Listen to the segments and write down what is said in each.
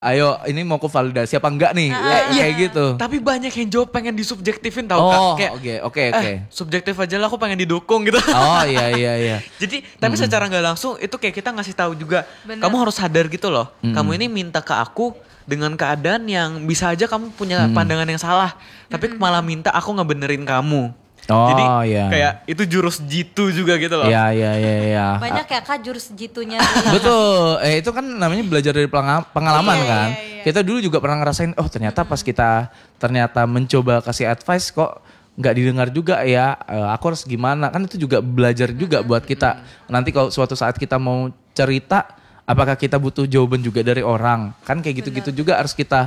Ayo ini mau ku validasi apa enggak nih? Kayak gitu. Tapi banyak yang jawab pengen disubjektifin tau Kak. Oh, Kayak oke. subjektif aja lah aku pengen didukung gitu. Oh iya. Jadi tapi secara nggak langsung itu kayak kita ngasih tahu juga. Bener. Kamu harus sadar gitu loh. Kamu ini minta ke aku dengan keadaan yang bisa aja kamu punya pandangan yang salah. Tapi malah minta aku ngebenerin kamu. Oh, Jadi iya. kayak itu jurus jitu juga gitu loh. Iya. Banyak ya Kak jurus jitunya. Betul, itu kan namanya belajar dari pengalaman Iya, kan. iya. Kita dulu juga pernah ngerasain, oh ternyata pas kita ternyata mencoba kasih advice kok nggak didengar juga ya. Aku harus gimana? Kan itu juga belajar juga buat kita. Nanti kalau suatu saat kita mau cerita, apakah kita butuh jawaban juga dari orang? Kan kayak gitu-gitu juga harus kita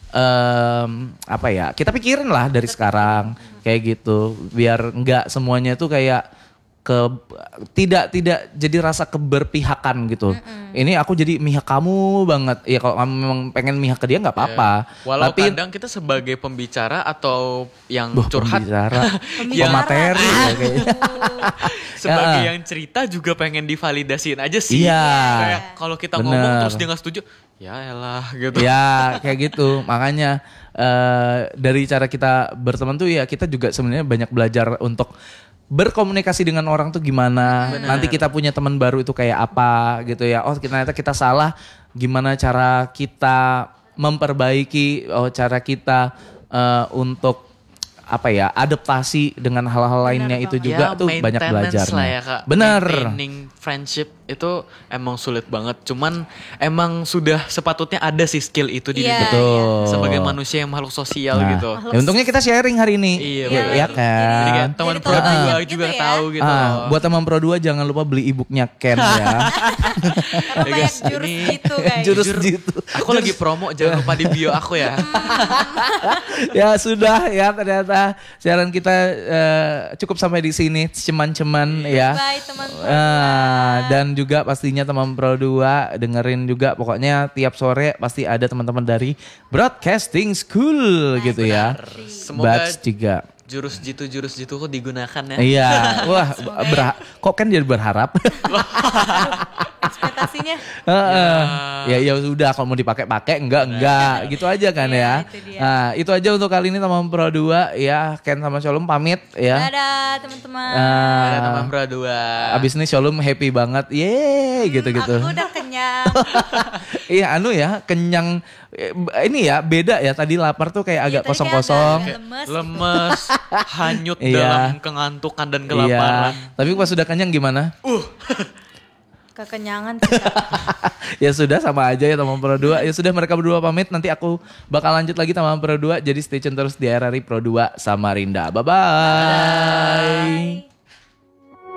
kita pikirin lah dari sekarang kayak gitu biar nggak semuanya tuh kayak tidak jadi rasa keberpihakan gitu. Ini aku jadi mihak kamu banget. Ya kalau kamu memang pengen mihak ke dia nggak apa-apa. Walau Tapi kadang kita sebagai pembicara atau yang curhat pembicara, yang pemateri ya kayaknya. sebagai yang cerita juga pengen divalidasiin aja sih. Iya. Kayak kalau kita Bener. ngomong terus dia nggak setuju, ya elah gitu. Ya kayak gitu. Makanya dari cara kita berteman tuh ya kita juga sebenarnya banyak belajar untuk berkomunikasi dengan orang tuh gimana. Nanti kita punya teman baru itu kayak apa gitu ya. Oh ternyata kita salah. Gimana cara kita memperbaiki. Oh cara kita untuk adaptasi dengan hal-hal lainnya itu juga tuh banyak maintenance belajarnya. lah ya Kak. Bener. Maintaining friendship itu emang sulit banget. Cuman emang sudah sepatutnya ada sih skill itu di Iya, diri Betul. sebagai manusia yang makhluk sosial Nah, gitu. ya untungnya kita sharing hari ini. Iya, ya, bener. ya kan. Jadi kayak teman Jadi pro tahu juga banyak juga gitu ya. tahu gitu loh. Buat teman Pro 2 jangan lupa beli e-booknya Ken ya. Karena Ya, banyak guys, jurus ini gitu guys. Jurus Jujur, gitu. Aku lagi promo, jangan lupa di bio aku ya. Ya sudah ya ternyata siaran kita cukup sampai di sini ceman-ceman ya. Bye teman-teman. Dan juga pastinya teman Pro 2 dengerin juga pokoknya tiap sore pasti ada teman-teman dari Broadcasting School gitu ya. Semoga Batch 3. jurus jitu kok digunakan ya. Iya, wah kok kan jadi berharap. Ekspektasinya. Ya sudah kalau mau dipakai enggak gitu aja kan ya. Itu dia. Nah, itu aja untuk kali ini teman Pro 2 ya. Ken sama Shalom pamit ya. Dadah teman-teman. Ada teman pro 2. Abis ini Shalom happy banget. Yeay gitu-gitu. Aku udah kenyang. Iya kenyang. Ini ya beda ya tadi lapar tuh kayak agak Iya, tadi kayak kosong-kosong. agak lemes. Lemes, hanyut Iya. dalam kengantukan dan kelaparan. Iya. Tapi pas sudah kenyang gimana? Kekenyangan sih Kak. Ya sudah sama aja ya teman Pro 2. Ya sudah mereka berdua pamit. Nanti aku bakal lanjut lagi teman Pro 2. Jadi stay tune terus di RRI Pro 2 Samarinda. Bye-bye.